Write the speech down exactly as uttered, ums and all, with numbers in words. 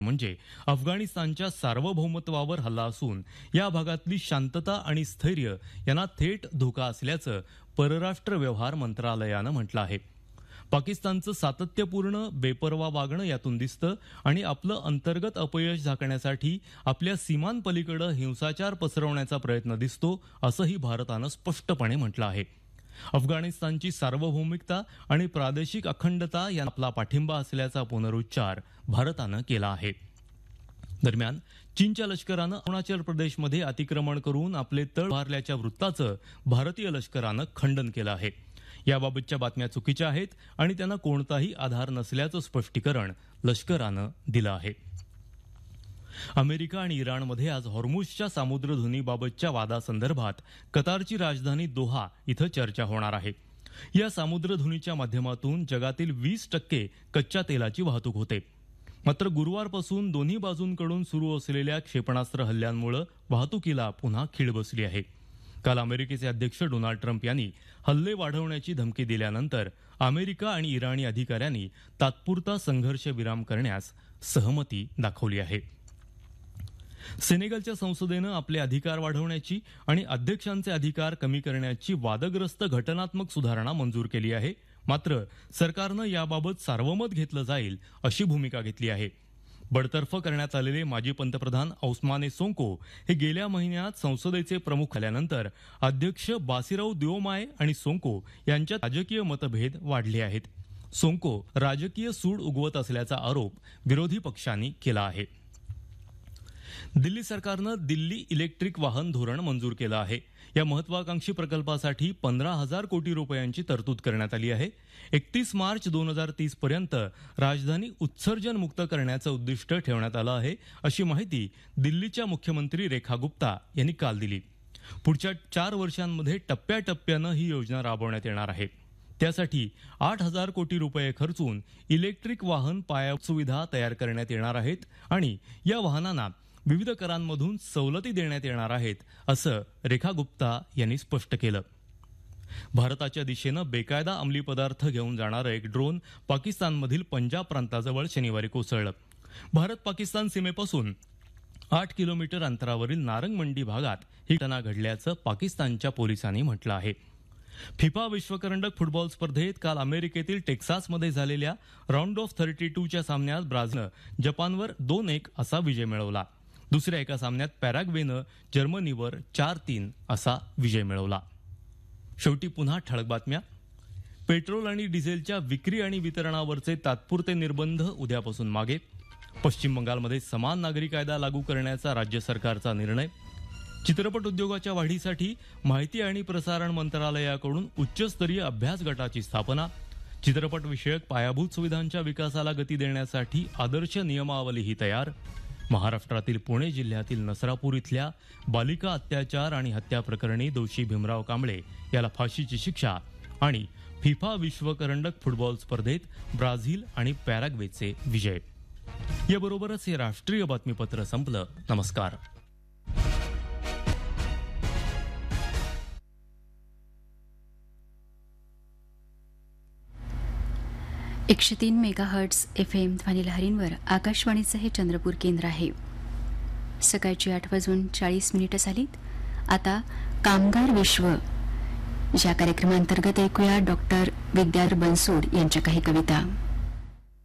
म्हणजे अफगाणिस्तानच्या सार्वभौमत्वावर हल्ला असून या भागातली शांतता आणि स्थैर्य यांना थेट धोका असल्याचं परराष्ट्र व्यवहार मंत्रालयानं म्हटलं आहे. पाकिस्तानचं सातत्यपूर्ण बेपर्वा वागणं यातून दिसतं आणि आपलं अंतर्गत अपयश झाकण्यासाठी आपल्या सीमांपलीकडे हिंसाचार पसरवण्याचा प्रयत्न दिसतो असंही भारतानं स्पष्टपणे म्हटलं आहे. अफगाणिस्तानची सार्वभौमिकता आणि प्रादेशिक अखंडता यांना आपला पाठिंबा असल्याचा पुनरुच्चार भारतानं केला आहे. दरम्यान चीनच्या लष्करानं अरुणाचल प्रदेशमध्ये अतिक्रमण करून आपले तळ उभारल्याच्या वृत्ताचं भारतीय लष्करानं खंडन केलं आहे. याबाबतच्या बातम्या चुकीच्या आहेत आणि त्यांना कोणताही आधार नसल्याचं स्पष्टीकरण लष्करानं दिलं आहे. अमेरिका आणि इराणमध्ये आज हॉर्मुझच्या सामुद्रधुनीबाबतच्या वादासंदर्भात कतारची राजधानी दोहा इथं चर्चा होणार आहे. या सामुद्रधुनीच्या माध्यमातून जगातील वीस टक्के कच्च्या तेलाची वाहतूक होते. मात्र गुरुवारपासून दोन्ही बाजूंकडून सुरू असलेल्या क्षेपणास्त्र हल्ल्यांमुळे वाहतुकीला पुन्हा खीळ बसली आहे. काल अमेरिकेचे अध्यक्ष डोनाल्ड ट्रम्प यांनी हल्ले वाढवण्याची धमकी दिल्यानंतर अमेरिका आणि इराणी अधिकाऱ्यांनी तात्पुरता संघर्ष विराम करण्यास सहमती दाखवली आहे. सेनेगलच्या संसदेनं आपले अधिकार वाढवण्याची आणि अध्यक्षांचे अधिकार कमी करण्याची वादग्रस्त घटनात्मक सुधारणा मंजूर केली आहे. मात्र सरकारनं याबाबत सार्वमत घेतलं जाईल अशी भूमिका घेतली आहे. बडतर्फ करण्यात आलेले माजी पंतप्रधान औस्माने सोंको हे गेल्या महिन्यात संसदेचे प्रमुख झाल्यानंतर अध्यक्ष बासिराव दिओमाय आणि सोंको यांच्यात राजकीय मतभेद वाढले आहेत. सोंको राजकीय सूड उगवत असल्याचा आरोप विरोधी पक्षांनी केला आहे. दिल्ली सरकारनं दिल्ली इलेक्ट्रिक वाहन धोरण मंजूर केलं आहे. या महत्वाकांक्षी प्रकल्पासाठी पंधरा हजार कोटी रुपयांची तरतूद करण्यात आली आहे. एकतीस मार्च दोन हजार तीस पर्यंत राजधानी उत्सर्जन मुक्त करण्याचं उद्दिष्ट ठेवण्यात आलं आहे अशी माहिती दिल्लीच्या मुख्यमंत्री रेखा गुप्ता यांनी काल दिली. पुढच्या चार वर्षांमध्ये टप्प्याटप्प्यानं ही योजना राबवण्यात येणार आहे. त्यासाठी आठ हजार कोटी रुपये खर्चून इलेक्ट्रिक वाहन पायाभूत सुविधा तयार करण्यात येणार आहेत आणि या वाहनांना विविध करांमधून सवलती देण्यात येणार आहेत असं रेखा गुप्ता यांनी स्पष्ट केलं. भारताच्या दिशेनं बेकायदा अंमली पदार्थ घेऊन जाणारं एक ड्रोन पाकिस्तानमधील पंजाब प्रांताजवळ शनिवारी कोसळलं. भारत पाकिस्तान सीमेपासून आठ किलोमीटर अंतरावरील नारंग मंडी भागात ही घटना घडल्याचं पाकिस्तानच्या पोलिसांनी म्हटलं आहे. फिफा विश्वकरंडक फुटबॉल स्पर्धेत काल अमेरिकेतील टेक्सासमध्ये झालेल्या राऊंड ऑफ थर्टी टूच्या सामन्यात ब्राझीलनं जपानवर दोन एक असा विजय मिळवला. दुसऱ्या एका सामन्यात पॅराग्वेनं जर्मनीवर चार तीन असा विजय मिळवला. शेवटी पुन्हा ठळक बातम्या. पेट्रोल आणि डिझेलच्या विक्री आणि वितरणावरचे तात्पुरते निर्बंध उद्यापासून मागे. पश्चिम बंगालमध्ये समान नागरी कायदा लागू करण्याचा राज्य सरकारचा निर्णय. चित्रपट उद्योगाच्या वाढीसाठी माहिती आणि प्रसारण मंत्रालयाकडून उच्चस्तरीय अभ्यास गटाची स्थापना. चित्रपट विषयक पायाभूत सुविधांच्या विकासाला गती देण्यासाठी आदर्श नियमावलीही तयार. महाराष्ट्रातील पुणे जिल्ह्यातील नसरापूर इथल्या बालिका अत्याचार आणि हत्या प्रकरणी दोषी भीमराव कांबळे याला फाशीची शिक्षा. आणि फिफा विश्वकरंडक फुटबॉल स्पर्धेत ब्राझील आणि पॅराग्वेचे विजय. याबरोबरच हे राष्ट्रीय बातमीपत्र संपलं. नमस्कार. एकशे तीन मेगा हर्ट्स एफ एम ध्वनिलहरींवर आकाशवाणीचं हे चंद्रपूर केंद्र आहे. सकाळची आठ वाजून चाळीस मिनिटं झालीत. आता कामगार विश्व या कार्यक्रमांतर्गत ऐकूया डॉक्टर विद्याधर बनसोड यांच्या काही कविता.